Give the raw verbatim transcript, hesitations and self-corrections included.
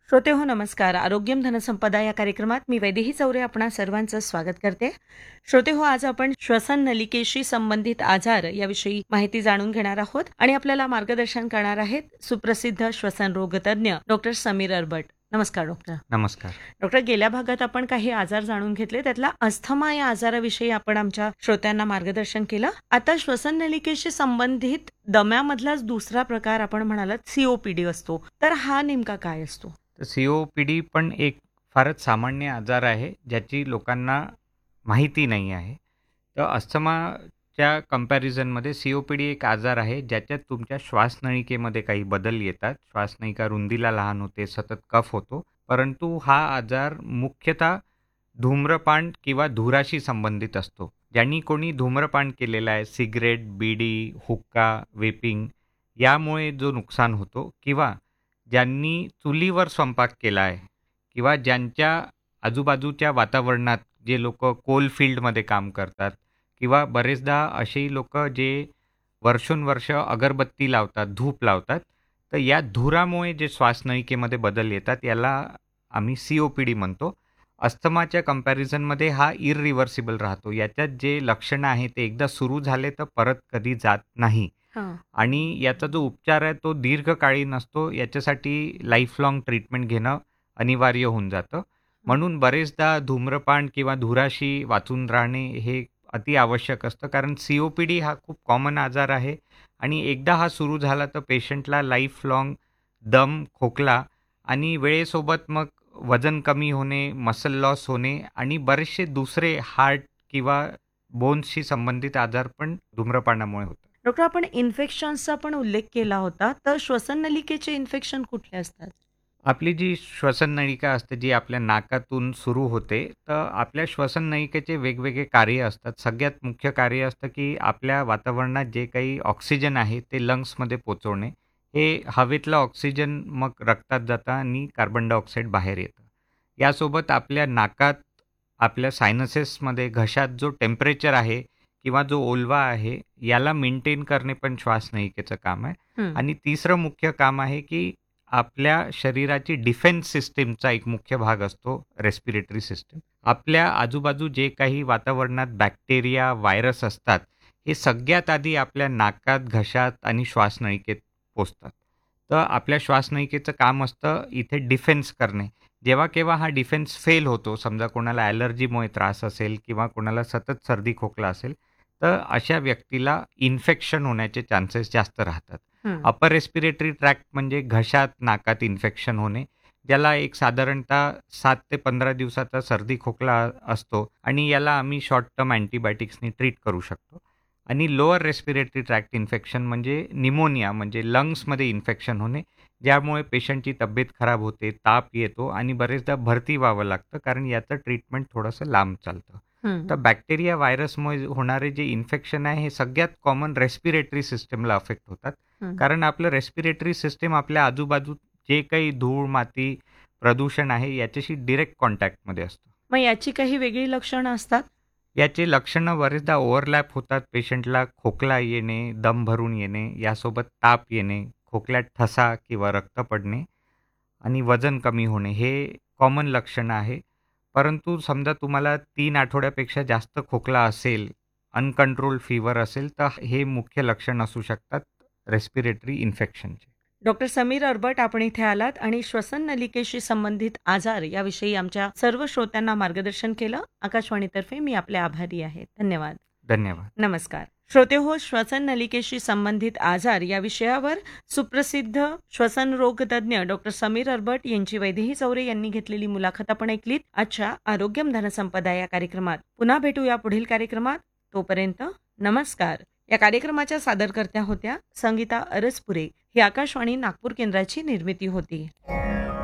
श्रोते हो नमस्कार. आरोग्यम धनसंपदा या कार्यक्रमात मी वैदेही चौरे आपणा सर्वांचं स्वागत करते. श्रोते हो, आज आपण श्वसन नलिकेशी संबंधित आजार याविषयी माहिती जाणून घेणार आहोत आणि आपल्याला मार्गदर्शन करणार आहेत सुप्रसिद्ध श्वसन रोग तज्ञ डॉक्टर समीर अरबट. नमस्कार डॉक्टर. नमस्कार. डॉक्टर, गेल्या भागात आपण काही आजार जाणून घेतले, त्यातला अस्थमा या आजाराविषयी आपण आमच्या श्रोत्यांना मार्गदर्शन केलं. आता श्वसन नलिकेशी संबंधित दम्यामधलाच दुसरा प्रकार आपण म्हणालात सीओपीडी असतो, तर हा नेमका काय असतो? सीओपीडी पण एक फारच सामान्य आजार आहे ज्याची लोकांना माहिती नाही आहे. तर अस्थमाच्या कंपॅरिझनमध्ये सीओपीडी एक आजार आहे ज्याच्यात तुमच्या श्वासनळिकेमध्ये काही बदल येतात. श्वासनळिका रुंदीला लहान होते, सतत कफ होतो. परंतु हा आजार मुख्यतः धूम्रपान किंवा धुराशी संबंधित असतो. ज्यांनी कोणी धूम्रपान केलेलं आहे, सिगरेट, बीडी, हुक्का, वेपिंग, यामुळे जो नुकसान होतो, किंवा ज्यांनी चुलीवर स्वयंपाक केला आहे, किंवा ज्यांच्या आजूबाजूच्या वातावरणात जे लोक कोलफील्डमध्ये काम करतात, किंवा बरेचदा अशी लोक जे वर्षोनवर्ष अगरबत्ती लावतात, धूप लावतात, तर या धुरामुळे जे श्वासनळिकेमध्ये बदल येतात याला आम्ही सीओपीडी म्हणतो. अस्थमाच्या कंपॅरिझनमध्ये हा इररिव्हर्सिबल राहतो. याच्यात जे लक्षणं आहे ते एकदा सुरू झाले तर परत कधी जात नाही. आणि याचा जो उपचार आहे तो दीर्घकालीन असतो. याच्यासाठी लाईफलॉंग ट्रीटमेंट घेणं अनिवार्य होऊन जातं. म्हणून बरेचदा धूम्रपान किंवा धुराशी वाचून राहणे हे अति आवश्यक असतं, कारण सीओपीडी हा खूप कॉमन आजार आहे आणि एकदा हा सुरू झाला तर पेशंटला लाईफलॉंग दम, खोकला आणि वेळेसोबत मग वजन कमी होणे, मसल लॉस होणे आणि बरेचसे दुसरे हार्ट किंवा बोन्सशी संबंधित आजार पण धूम्रपानामुळे होतात. डॉक्टर, आपण इन्फेक्शन्सचा पण उल्लेख केला होता, तर श्वसन नलिकेचे इन्फेक्शन कुठले असतात? आपली जी श्वसन नळिका असते, जी आपल्या नाकातून सुरू होते, तर आपल्या श्वसन नळिकेचे वेगवेगळे कार्य असतात. सगळ्यात मुख्य कार्य असतं की आपल्या वातावरणात जे काही ऑक्सिजन आहे ते लंग्समध्ये पोचवणे. हे हवेतलं ऑक्सिजन मग रक्तात जातं आणि कार्बन डायऑक्साईड बाहेर येतं. यासोबत आपल्या नाकात, आपल्या सायनसेसमध्ये, घशात जो टेम्परेचर आहे किंवा जो ओलवा आहे याला मेंटेन करणे पण श्वासनळिकेचं काम आहे. आणि तिसरं मुख्य काम आहे की आपल्या शरीराची डिफेन्स सिस्टीमचा एक मुख्य भाग असतो रेस्पिरेटरी सिस्टीम. आपल्या आजूबाजू जे काही वातावरणात बॅक्टेरिया, व्हायरस असतात, हे सगळ्यात आधी आपल्या नाकात, घशात आणि श्वासनळिकेत पोचतात. तर आपल्या श्वासनळिकेचं काम असतं इथे डिफेन्स करणे. जेव्हा केव्हा हा डिफेन्स फेल होतो, समजा कोणाला ॲलर्जीमुळे त्रास असेल किंवा कोणाला सतत सर्दी खोकला असेल, तर अशा व्यक्तीला इन्फेक्शन होण्याचे चान्सेस जास्त राहतात. अपर रेस्पिरेटरी ट्रॅक्ट म्हणजे घशात, नाकात इन्फेक्शन होणे, ज्याला एक साधारणतः सात ते पंधरा दिवसाचा सर्दी खोकला असतो आणि याला आम्ही शॉर्ट टर्म अँटीबायोटिक्सनी ट्रीट करू शकतो. आणि लोअर रेस्पिरेटरी ट्रॅक्ट इन्फेक्शन म्हणजे निमोनिया, म्हणजे लंग्समध्ये इन्फेक्शन होणे, ज्यामुळे पेशंटची तब्येत खराब होते, ताप येतो आणि बरेचदा भरती व्हावं लागतं, कारण याचं ट्रीटमेंट थोडंसं लांब चालतं. तर बॅक्टेरिया, व्हायरसमुळे होणारे जे इन्फेक्शन आहे हे सगळ्यात कॉमन रेस्पिरेटरी सिस्टमला अफेक्ट होतात. कारण आपलं रेस्पिरेटरी सिस्टीम आपल्या आजूबाजू जे काही धूळ, माती, प्रदूषण आहे याच्याशी डिरेक्ट कॉन्टॅक्टमध्ये असतं. मग याची काही वेगळी लक्षणं असतात? याचे लक्षणं बरेचदा ओव्हरलॅप होतात. पेशंटला खोकला येणे, दम भरून येणे, यासोबत ताप येणे, खोकल्यात ठसा किंवा रक्त पडणे आणि वजन कमी होणे हे कॉमन लक्षणं आहे. परंतु समजा तुम्हाला तीन आठवड्यापेक्षा जास्त खोकला असेल, अनकंट्रोल फीवर असेल, तर हे मुख्य लक्षण असू शकतात रेस्पिरेटरी इन्फेक्शनचे. डॉक्टर समीर अरबट, आपण इथे आलात आणि श्वसन नलिकेशी संबंधित आजार याविषयी आमच्या सर्व श्रोत्यांना मार्गदर्शन केलं. आकाशवाणीतर्फे मी आपले आभारी आहे. धन्यवाद. धन्यवाद. नमस्कार. श्रोते हो, श्वसन नलिकेशी संबंधित आजार या विषयावर सुप्रसिद्ध श्वसन रोग तज्ञ डॉक्टर समीर अरबट यांची वैदेही चौरे यांनी घेतलेली मुलाखत आपण ऐकलीत आजच्या आरोग्यम धनसंपदा या कार्यक्रमात. पुन्हा भेटूया पुढील कार्यक्रमात. तोपर्यंत नमस्कार. या कार्यक्रमाच्या सादरकर्त्या होत्या संगीता अरसपुरे. ही आकाशवाणी नागपूर केंद्राची निर्मिती होती.